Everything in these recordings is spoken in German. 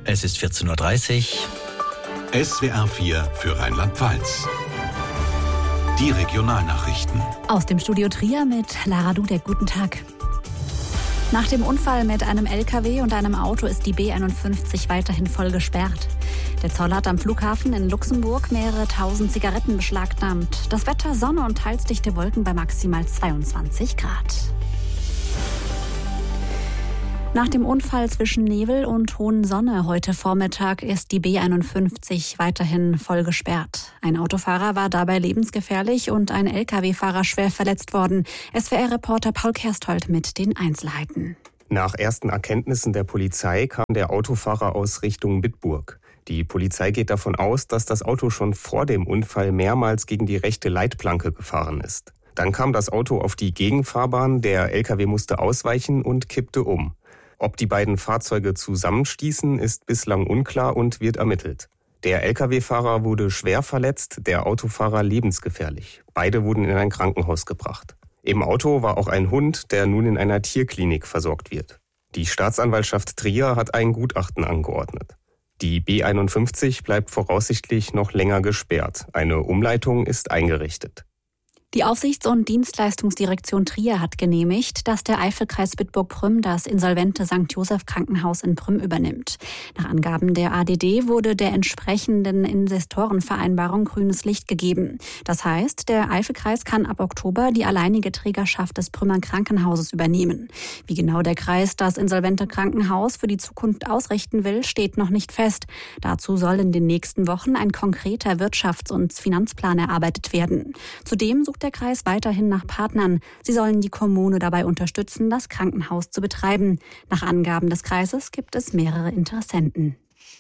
Es ist 14.30 Uhr. SWR 4 für Rheinland-Pfalz. Die Regionalnachrichten. Aus dem Studio Trier mit Lara Dudek. Guten Tag. Nach dem Unfall mit einem LKW und einem Auto ist die B51 weiterhin voll gesperrt. Der Zoll hat am Flughafen in Luxemburg mehrere tausend Zigaretten beschlagnahmt. Das Wetter: Sonne und teils dichte Wolken bei maximal 22 Grad. Nach dem Unfall zwischen Nebel und hohen Sonne heute Vormittag ist die B51 weiterhin voll gesperrt. Ein Autofahrer war dabei lebensgefährlich und ein Lkw-Fahrer schwer verletzt worden. SWR-Reporter Paul Kersthold mit den Einzelheiten. Nach ersten Erkenntnissen der Polizei kam der Autofahrer aus Richtung Bitburg. Die Polizei geht davon aus, dass das Auto schon vor dem Unfall mehrmals gegen die rechte Leitplanke gefahren ist. Dann kam das Auto auf die Gegenfahrbahn, der Lkw musste ausweichen und kippte um. Ob die beiden Fahrzeuge zusammenstießen, ist bislang unklar und wird ermittelt. Der Lkw-Fahrer wurde schwer verletzt, der Autofahrer lebensgefährlich. Beide wurden in ein Krankenhaus gebracht. Im Auto war auch ein Hund, der nun in einer Tierklinik versorgt wird. Die Staatsanwaltschaft Trier hat ein Gutachten angeordnet. Die B51 bleibt voraussichtlich noch länger gesperrt. Eine Umleitung ist eingerichtet. Die Aufsichts- und Dienstleistungsdirektion Trier hat genehmigt, dass der Eifelkreis Bitburg-Prüm das insolvente St. Joseph Krankenhaus in Prüm übernimmt. Nach Angaben der ADD wurde der entsprechenden Investorenvereinbarung grünes Licht gegeben. Das heißt, der Eifelkreis kann ab Oktober die alleinige Trägerschaft des Prümer Krankenhauses übernehmen. Wie genau der Kreis das insolvente Krankenhaus für die Zukunft ausrichten will, steht noch nicht fest. Dazu soll in den nächsten Wochen ein konkreter Wirtschafts- und Finanzplan erarbeitet werden. Zudem sucht der Kreis weiterhin nach Partnern. Sie sollen die Kommune dabei unterstützen, das Krankenhaus zu betreiben. Nach Angaben des Kreises gibt es mehrere Interessenten.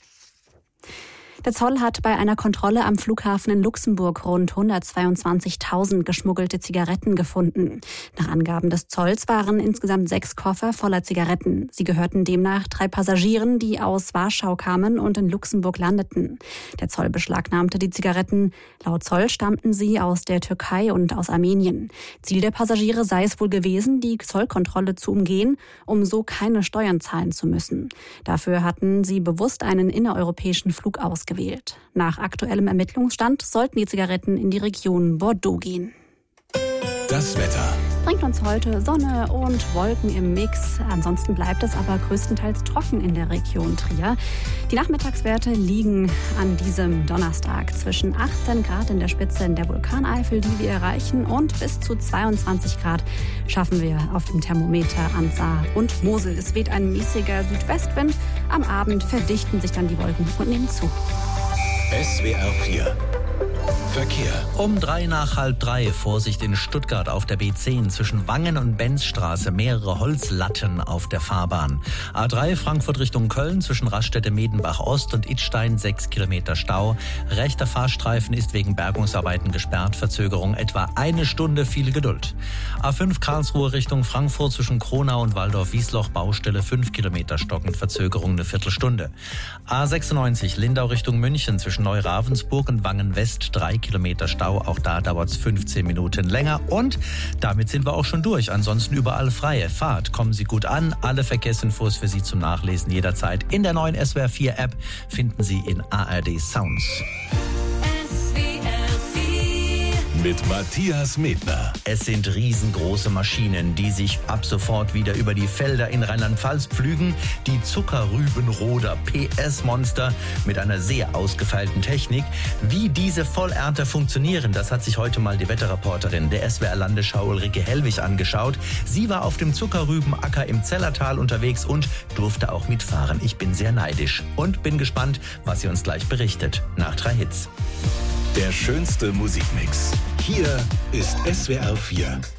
Der Zoll hat bei einer Kontrolle am Flughafen in Luxemburg rund 122.000 geschmuggelte Zigaretten gefunden. Nach Angaben des Zolls waren insgesamt 6 Koffer voller Zigaretten. Sie gehörten demnach 3 Passagieren, die aus Warschau kamen und in Luxemburg landeten. Der Zoll beschlagnahmte die Zigaretten. Laut Zoll stammten sie aus der Türkei und aus Armenien. Ziel der Passagiere sei es wohl gewesen, die Zollkontrolle zu umgehen, um so keine Steuern zahlen zu müssen. Dafür hatten sie bewusst einen innereuropäischen Flug ausgewählt. Nach aktuellem Ermittlungsstand sollten die Zigaretten in die Region Bordeaux gehen. Das Wetter. Bringt uns heute Sonne und Wolken im Mix. Ansonsten bleibt es aber größtenteils trocken in der Region Trier. Die Nachmittagswerte liegen an diesem Donnerstag zwischen 18 Grad in der Spitze in der Vulkaneifel, die wir erreichen, und bis zu 22 Grad schaffen wir auf dem Thermometer an Saar und Mosel. Es weht ein mäßiger Südwestwind. Am Abend verdichten sich dann die Wolken und nehmen zu. SWR 4 Verkehr. Um 2:03 Vorsicht in Stuttgart auf der B10 zwischen Wangen und Benzstraße, mehrere Holzlatten auf der Fahrbahn. A3 Frankfurt Richtung Köln zwischen Raststätte Medenbach Ost und Idstein 6 Kilometer Stau. Rechter Fahrstreifen ist wegen Bergungsarbeiten gesperrt, Verzögerung etwa 1 Stunde, viel Geduld. A5 Karlsruhe Richtung Frankfurt zwischen Kronau und Waldorf-Wiesloch, Baustelle 5 Kilometer stockend, Verzögerung eine Viertelstunde. A96 Lindau Richtung München zwischen Neuravensburg und Wangen West 3 Kilometer Stau, auch da dauert es 15 Minuten länger und damit sind wir auch schon durch. Ansonsten überall freie Fahrt. Kommen Sie gut an. Alle Verkehrsinfos für Sie zum Nachlesen jederzeit in der neuen SWR 4 App finden Sie in ARD Sounds. Mit Matthias Medner. Es sind riesengroße Maschinen, die sich ab sofort wieder über die Felder in Rheinland-Pfalz pflügen. Die Zuckerrübenroder PS-Monster mit einer sehr ausgefeilten Technik. Wie diese Vollernte funktionieren, das hat sich heute mal die Wetterreporterin der SWR-Landesschau Ulrike Hellwig angeschaut. Sie war auf dem Zuckerrübenacker im Zellertal unterwegs und durfte auch mitfahren. Ich bin sehr neidisch und bin gespannt, was sie uns gleich berichtet. Nach 3 Hits. Der schönste Musikmix. Hier ist SWR 4